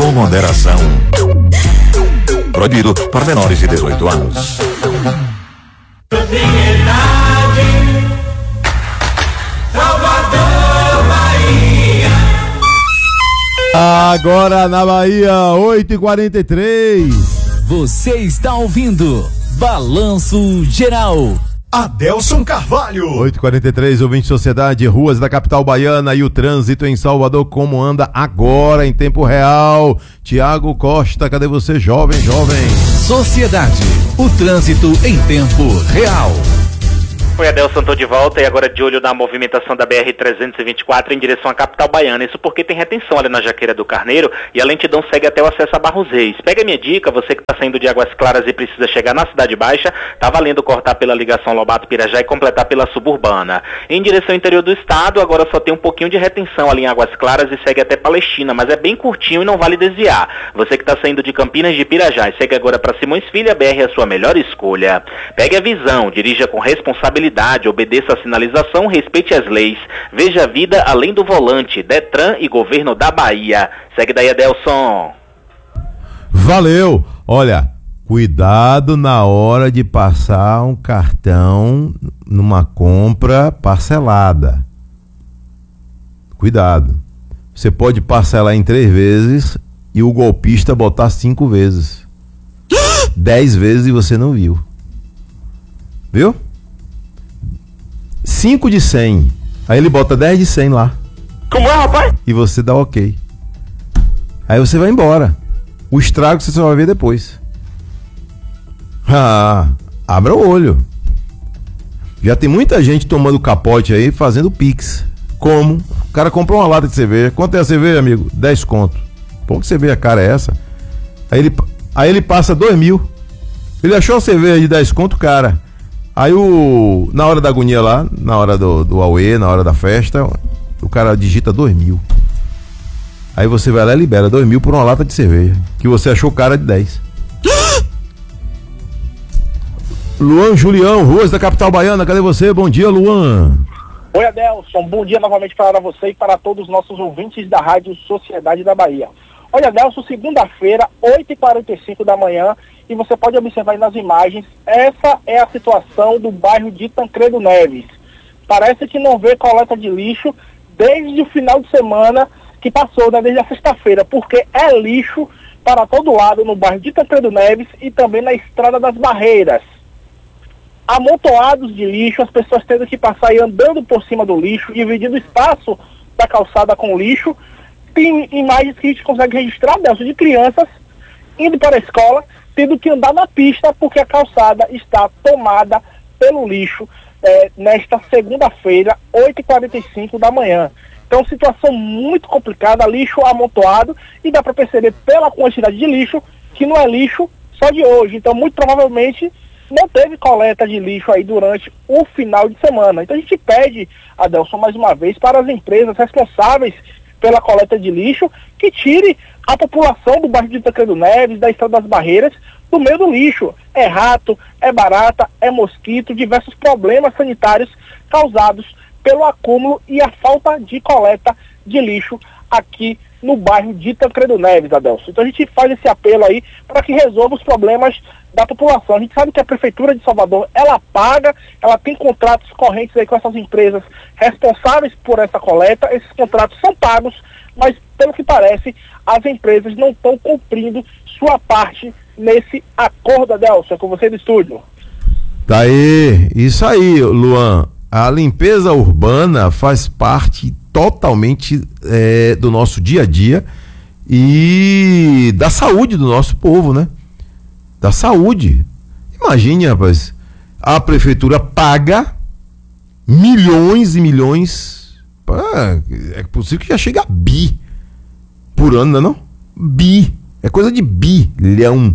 com moderação. Proibido para menores de 18 anos. Agora na Bahia, 8h43. Você está ouvindo Balanço Geral. Adelson Carvalho. 8h43, ouvinte Sociedade, ruas da capital baiana e o trânsito em Salvador, como anda agora em tempo real? Tiago Costa, cadê você, jovem? Sociedade, o trânsito em tempo real. Oi, Adelson, tô de volta e agora de olho na movimentação da BR-324 em direção à capital baiana. Isso porque tem retenção ali na Jaqueira do Carneiro e a lentidão segue até o acesso a Barros Reis. Pega a minha dica, você que está saindo de Águas Claras e precisa chegar na Cidade Baixa, tá valendo cortar pela ligação Lobato-Pirajá e completar pela suburbana. Em direção ao interior do estado, agora só tem um pouquinho de retenção ali em Águas Claras e segue até Palestina, mas é bem curtinho e não vale desviar. Você que está saindo de Campinas de Pirajá e segue agora para Simões Filho, a BR é a sua melhor escolha. Pegue a visão, dirija com responsabilidade, obedeça a sinalização, respeite as leis. Veja a vida além do volante. Detran e Governo da Bahia. Segue daí, Adelson. Valeu! Olha, cuidado na hora de passar um cartão numa compra parcelada. Cuidado. Você pode parcelar em 3 vezes e o golpista botar 5 vezes. 10 vezes e você não viu. Viu? 5 de 100. Aí ele bota 10 de 100 lá. Como é, rapaz? E você dá ok. Aí você vai embora. O estrago você só vai ver depois. Abra o olho. Já tem muita gente tomando capote aí, fazendo pix. Como? O cara comprou uma lata de cerveja. Quanto é a cerveja, amigo? 10 conto. Pô, que cerveja cara é essa? Aí ele passa 2 mil. Ele achou uma cerveja de 10 conto, cara. Aí na hora da agonia lá, na hora do auê, na hora da festa, o cara digita 2 mil. Aí você vai lá e libera 2 mil por uma lata de cerveja, que você achou cara de 10. Luan Julião, ruas da capital baiana, cadê você? Bom dia, Luan. Oi, Adelson, bom dia novamente para você e para todos os nossos ouvintes da Rádio Sociedade da Bahia. Olha, Adelson, segunda-feira, 8h45 da manhã, e você pode observar aí nas imagens, essa é a situação do bairro de Tancredo Neves. Parece que não vê coleta de lixo desde o final de semana que passou, né, desde a sexta-feira, porque é lixo para todo lado no bairro de Tancredo Neves e também na Estrada das Barreiras. Amontoados de lixo, as pessoas tendo que passar aí andando por cima do lixo, dividindo o espaço da calçada com o lixo. Tem imagens que a gente consegue registrar, Delcio, de crianças indo para a escola, tendo que andar na pista porque a calçada está tomada pelo lixo nesta segunda-feira, 8h45 da manhã. Então, situação muito complicada, lixo amontoado, e dá para perceber pela quantidade de lixo que não é lixo só de hoje. Então, muito provavelmente não teve coleta de lixo aí durante o final de semana. Então, a gente pede, Adelson, mais uma vez, para as empresas responsáveis pela coleta de lixo, que tire a população do bairro de Tancredo Neves, da Estrada das Barreiras, do meio do lixo. É rato, é barata, é mosquito, diversos problemas sanitários causados pelo acúmulo e a falta de coleta de lixo aqui no bairro de Tancredo Neves, Adelson. Então a gente faz esse apelo aí para que resolva os problemas da população. A gente sabe que a Prefeitura de Salvador, ela paga, ela tem contratos correntes aí com essas empresas responsáveis por essa coleta. Esses contratos são pagos, mas pelo que parece, as empresas não estão cumprindo sua parte nesse acordo, Adelson. É com você do estúdio. Tá aí, isso aí, Luan. A limpeza urbana faz parte totalmente do nosso dia a dia e da saúde do nosso povo, né? Da saúde. Imagine, rapaz, a prefeitura paga milhões e milhões. É possível que já chegue a bi por ano, não é não? Bi. É coisa de bilhão.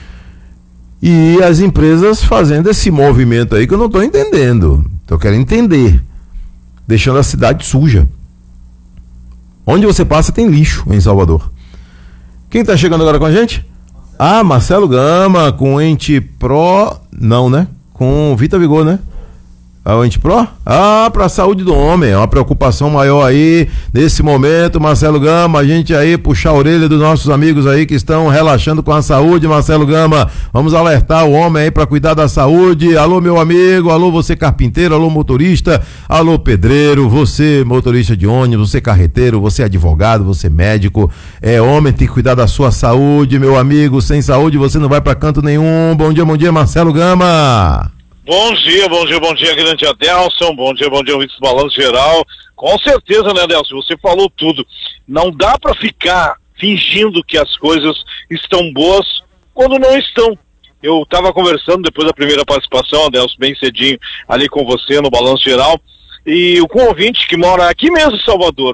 E as empresas fazendo esse movimento aí que eu não estou entendendo. Eu quero entender. Deixando a cidade suja. Onde você passa tem lixo em Salvador. Quem está chegando agora com a gente? Marcelo Gama, com Ente Pro. Não, né? Com Vita Vigor, né? O Antipro? Para a saúde do homem, é uma preocupação maior aí, nesse momento, Marcelo Gama, a gente aí puxar a orelha dos nossos amigos aí que estão relaxando com a saúde, Marcelo Gama, vamos alertar o homem aí para cuidar da saúde. Alô, meu amigo, alô, você carpinteiro, alô, motorista, alô, pedreiro, você motorista de ônibus, você carreteiro, você advogado, você médico, homem tem que cuidar da sua saúde, meu amigo, sem saúde você não vai para canto nenhum. Bom dia, Marcelo Gama. Bom dia, grande Adelson, bom dia, ouvintes do Balanço Geral. Com certeza, né, Adelson, você falou tudo. Não dá para ficar fingindo que as coisas estão boas quando não estão. Eu estava conversando depois da primeira participação, Adelson, bem cedinho, ali com você no Balanço Geral, e com um ouvinte que mora aqui mesmo em Salvador,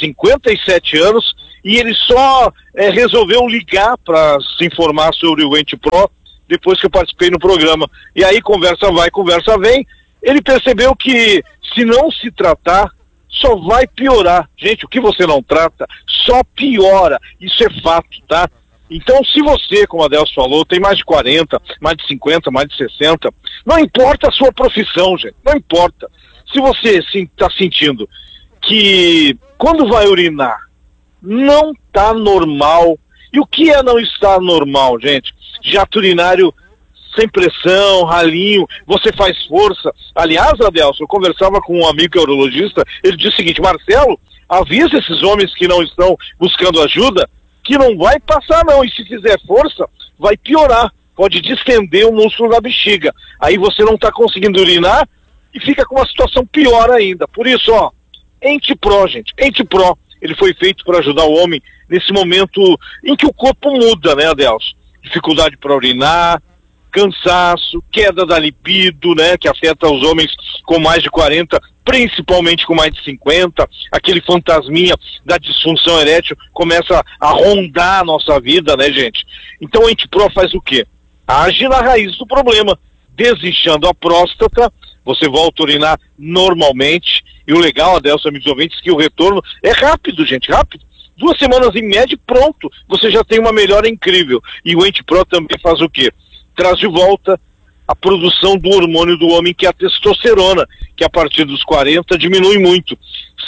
57 anos, e ele só resolveu ligar para se informar sobre o Ente Pro depois que eu participei no programa. E aí, conversa vai, conversa vem, ele percebeu que se não se tratar, só vai piorar. Gente, o que você não trata, só piora. Isso é fato, tá? Então, se você, como a Adelson falou, tem mais de 40, mais de 50, mais de 60, não importa a sua profissão, gente, não importa. Se você está sentindo que quando vai urinar, não tá normal. E o que é não estar normal, gente? Jato urinário sem pressão, ralinho, você faz força. Aliás, Adelson, eu conversava com um amigo que é urologista, ele disse o seguinte: Marcelo, avisa esses homens que não estão buscando ajuda, que não vai passar não, e se fizer força, vai piorar, pode distender o músculo da bexiga. Aí você não está conseguindo urinar e fica com uma situação pior ainda. Por isso, Ente Pro, gente, Ente Pro, ele foi feito para ajudar o homem nesse momento em que o corpo muda, né, Adelson? Dificuldade para urinar, cansaço, queda da libido, né, que afeta os homens com mais de 40, principalmente com mais de 50, aquele fantasminha da disfunção erétil começa a rondar a nossa vida, né, gente? Então o Ente Pro faz o quê? Age na raiz do problema, desinchando a próstata, você volta a urinar normalmente, e o legal, Adelson, amigos ouvintes, que o retorno é rápido, gente, rápido. 2 semanas em média, pronto, você já tem uma melhora incrível. E o Ente Pro também faz o quê? Traz de volta a produção do hormônio do homem, que é a testosterona, que a partir dos 40 diminui muito.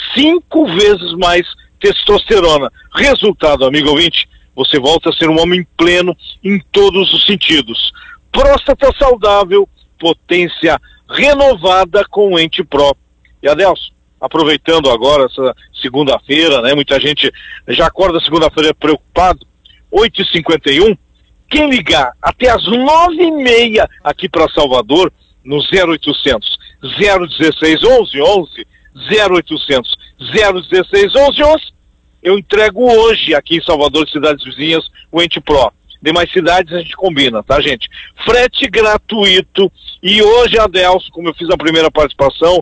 5 vezes mais testosterona. Resultado, amigo ouvinte, você volta a ser um homem pleno em todos os sentidos. Próstata saudável, potência renovada com o Ente Pro. E Adelson, aproveitando agora essa segunda-feira, né? Muita gente já acorda segunda-feira preocupado, 8h51, quem ligar até as 9h30 aqui para Salvador, no 0800 016 1111, 0800 016 1111, eu entrego hoje aqui em Salvador e cidades vizinhas o Ente Pro. Demais cidades a gente combina, tá, gente? Frete gratuito, e hoje, Adelson, como eu fiz a primeira participação,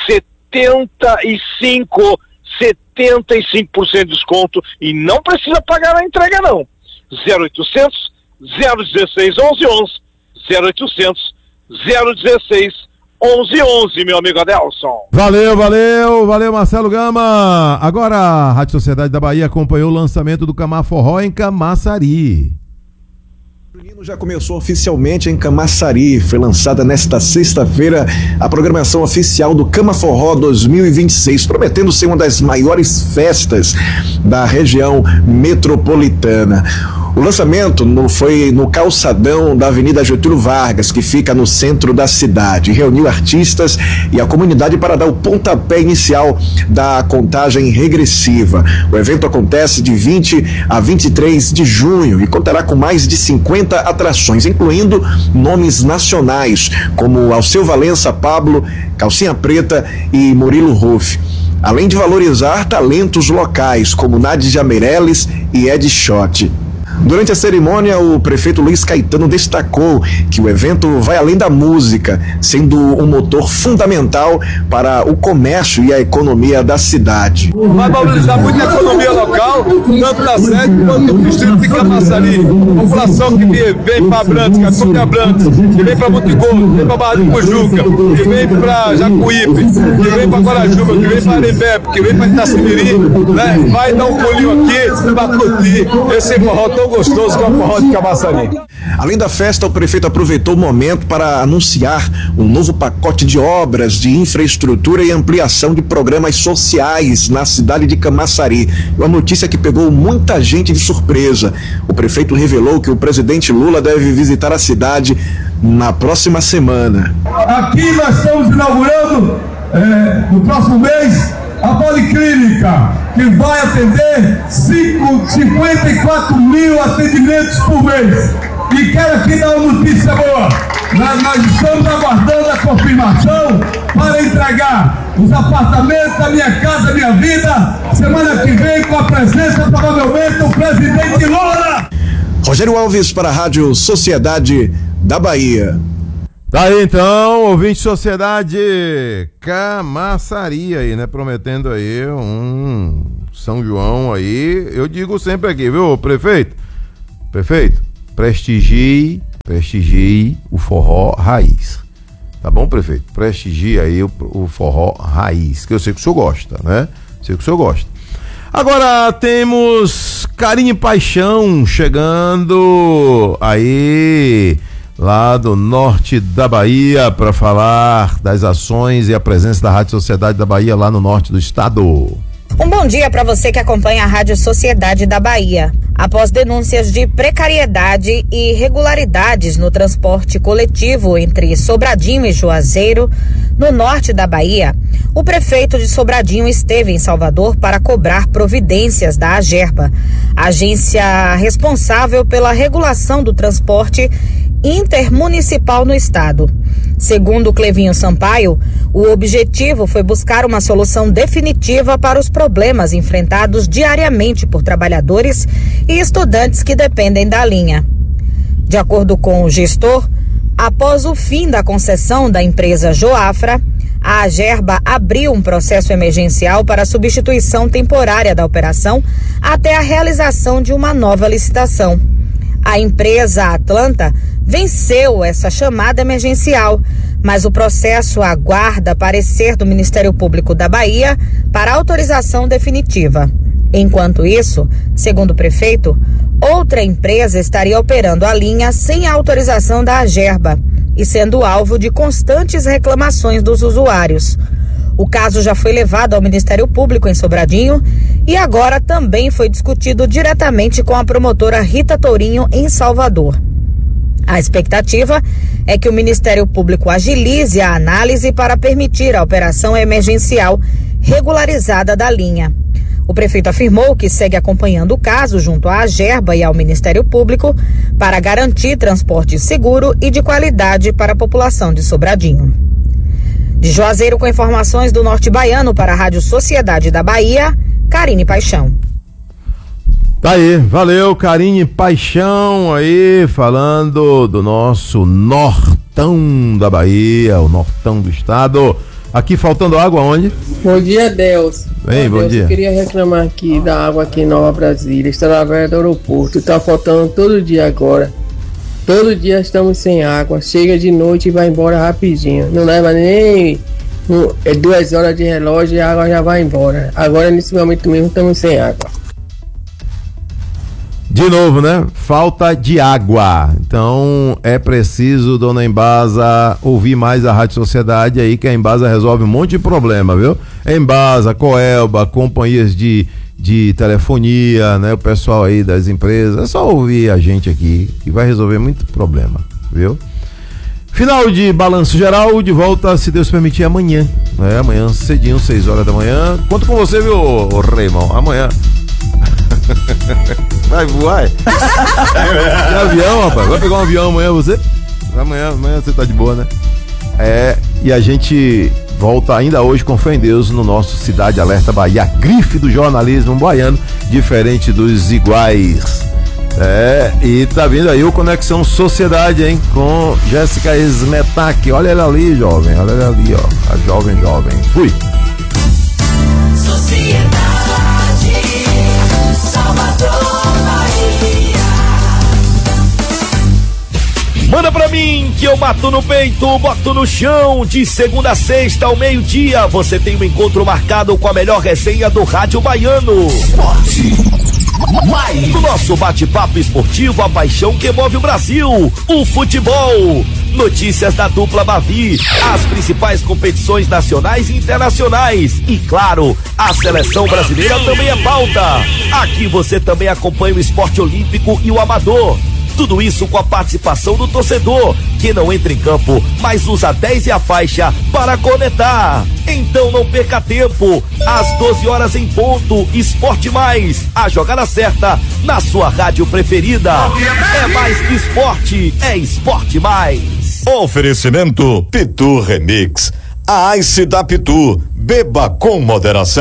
75% de desconto, e não precisa pagar a entrega não. 0800 016 1111, 0800 016 1111, meu amigo Adelson. Valeu, Marcelo Gama. Agora a Rádio Sociedade da Bahia acompanhou o lançamento do Camaforró em Camaçari. O Junino já começou oficialmente em Camaçari. Foi lançada nesta sexta-feira a programação oficial do Camaforró 2026, prometendo ser uma das maiores festas da região metropolitana. O lançamento foi no calçadão da Avenida Getúlio Vargas, que fica no centro da cidade. Reuniu artistas e a comunidade para dar o pontapé inicial da contagem regressiva. O evento acontece de 20 a 23 de junho e contará com mais de 50 atrações, incluindo nomes nacionais, como Alceu Valença, Pablo, Calcinha Preta e Murilo Ruff. Além de valorizar talentos locais, como Nádia Meirelles e Ed Schott. Durante a cerimônia, o prefeito Luiz Caetano destacou que o evento vai além da música, sendo um motor fundamental para o comércio e a economia da cidade. Vai valorizar muito a economia local, tanto da sede quanto do distrito de Camaçari. População que vem para Abrantes, que acompanha Abrantes, que vem para Montegol, que vem para Barra de Pujuca, que vem para Jacuípe, que vem para Guarajuba, que vem para Arembebe, que vem para Itacimirim, né? Vai dar um pulinho aqui para curtir esse forró tão gostoso que é o forró de Camaçari. Além da festa, o prefeito aproveitou o momento para anunciar um novo pacote de obras de infraestrutura e ampliação de programas sociais na cidade de Camaçari. Uma notícia que pegou muita gente de surpresa. O prefeito revelou que o presidente Lula deve visitar a cidade na próxima semana. Aqui nós estamos inaugurando, no próximo mês, a Policlínica, que vai atender 54 mil atendimentos por mês. E quero aqui dar uma notícia boa. Nós estamos aguardando a confirmação para entregar os apartamentos da Minha Casa Minha Vida semana que vem, com a presença provavelmente do presidente Lula. Rogério Alves para a Rádio Sociedade da Bahia. Tá aí então, ouvinte Sociedade Camaçari aí, né? Prometendo aí um São João aí. Eu digo sempre aqui, viu, prefeito? Prefeito, prestigie o forró raiz. Tá bom, prefeito? Prestigie aí o forró raiz, que eu sei que o senhor gosta, né? Sei que o senhor gosta. Agora temos Carinho e Paixão chegando aí lá do norte da Bahia para falar das ações e a presença da Rádio Sociedade da Bahia lá no norte do estado. Um bom dia para você que acompanha a Rádio Sociedade da Bahia. Após denúncias de precariedade e irregularidades no transporte coletivo entre Sobradinho e Juazeiro, no norte da Bahia, o prefeito de Sobradinho esteve em Salvador para cobrar providências da Agerba, agência responsável pela regulação do transporte intermunicipal no estado. Segundo Clevinho Sampaio, o objetivo foi buscar uma solução definitiva para os problemas enfrentados diariamente por trabalhadores e estudantes que dependem da linha. De acordo com o gestor, após o fim da concessão da empresa Joafra, a Agerba abriu um processo emergencial para a substituição temporária da operação até a realização de uma nova licitação. A empresa Atlanta venceu essa chamada emergencial, mas o processo aguarda parecer do Ministério Público da Bahia para autorização definitiva. Enquanto isso, segundo o prefeito, outra empresa estaria operando a linha sem a autorização da Agerba e sendo alvo de constantes reclamações dos usuários. O caso já foi levado ao Ministério Público em Sobradinho e agora também foi discutido diretamente com a promotora Rita Tourinho em Salvador. A expectativa é que o Ministério Público agilize a análise para permitir a operação emergencial regularizada da linha. O prefeito afirmou que segue acompanhando o caso junto à Agerba e ao Ministério Público para garantir transporte seguro e de qualidade para a população de Sobradinho. De Juazeiro, com informações do Norte Baiano para a Rádio Sociedade da Bahia, Carine Paixão. Tá aí, valeu, Carine Paixão aí, falando do nosso nortão da Bahia, o nortão do estado. Aqui faltando água onde? Bom dia, Deus. Bem, bom dia. Eu queria reclamar aqui da água aqui em Nova Brasília, está na beira do aeroporto, está faltando todo dia agora. Todo dia estamos sem água, chega de noite e vai embora rapidinho. Não leva nem 2 horas de relógio e a água já vai embora. Agora, nesse momento mesmo, estamos sem água. De novo, né? Falta de água. Então é preciso, dona Embasa, ouvir mais a Rádio Sociedade aí, que a Embasa resolve um monte de problema, viu? Embasa, Coelba, companhias de telefonia, né? O pessoal aí das empresas, é só ouvir a gente aqui que vai resolver muito problema, viu? Final de balanço geral, de volta, se Deus permitir, amanhã, né? Amanhã cedinho, 6 horas da manhã. Conto com você, viu, Raymond? Amanhã. Vai voar? De avião, rapaz? Vai pegar um avião amanhã você? Amanhã você tá de boa, né? E a gente volta ainda hoje com fé em Deus no nosso Cidade Alerta Bahia, a grife do jornalismo baiano, diferente dos iguais. E tá vindo aí o Conexão Sociedade, hein? Com Jéssica Smetak. Olha ela ali, jovem. Olha ela ali, ó. A jovem. Fui. Sociedade, Salvador, Bahia. Manda pra mim que eu bato no peito, boto no chão. De segunda a sexta ao meio-dia, você tem um encontro marcado com a melhor resenha do rádio baiano. Esporte, Mais. No nosso bate-papo esportivo, a paixão que move o Brasil, o futebol. Notícias da dupla Bavi, as principais competições nacionais e internacionais. E claro, a seleção brasileira também é pauta. Aqui você também acompanha o esporte olímpico e o amador. Tudo isso com a participação do torcedor, que não entra em campo, mas usa 10 e a faixa para conectar. Então não perca tempo. Às 12 horas em ponto, Esporte Mais, a jogada certa na sua rádio preferida. É mais que esporte, é Esporte Mais. Oferecimento Pitu Remix. A Ice da Pitu. Beba com moderação.